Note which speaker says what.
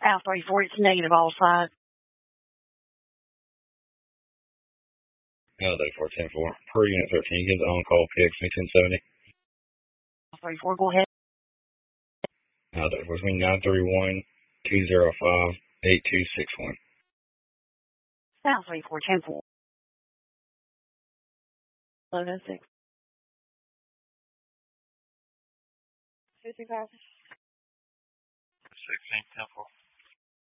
Speaker 1: South 34, it's negative all sides.
Speaker 2: South 34, 10-4. Per unit 13, give the on-call PX 1070.
Speaker 1: South 34, go ahead.
Speaker 2: South 34, 931 205 8261.
Speaker 1: South 34, 10-4. 1106. 50,000.
Speaker 2: 16, 10-4.